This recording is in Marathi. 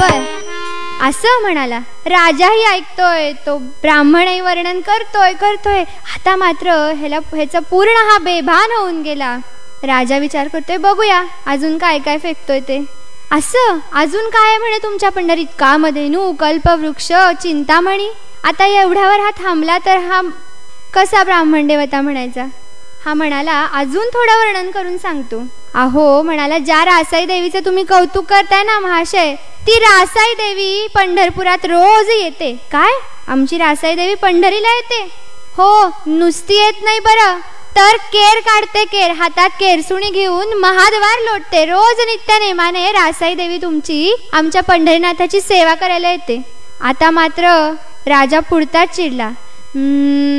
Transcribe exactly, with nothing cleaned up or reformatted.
बर असं म्हणाला. राजाही ऐकतोय, तो ब्राह्मणही वर्णन करतोय करतोय आता मात्र ह्याला ह्याचा पूर्ण हा बेभान होऊन गेला. राजा विचार करतोय, बघूया अजून काय काय फेकतोय ते. असं अजून काय म्हणे तुमच्या पंढरीत? कामधेनू, कल्पवृक्ष, चिंतामणी. आता एवढ्यावर हा थांबला तर हा कसा ब्राह्मण देवता म्हणायचा? हा म्हणाला, अजून थोडं वर्णन करून सांगतो. अहो म्हणाला, ज्या रासाई देवीचं तुम्ही कौतुक करताय ना महाशय, ती रासाई देवी पंढरपुरात रोज येते. काय? आमची रासाई देवी पंढरीला येते? हो, नुसती येत नाही बरं, तर केर काढते. केर हातात केरसुणी घेऊन महाद्वार लोटते. रोज नित्य नेमाने रासाई देवी तुमची आमच्या पंढरीनाथाची सेवा करायला येते. आता मात्र राजा पुढताच चिडला.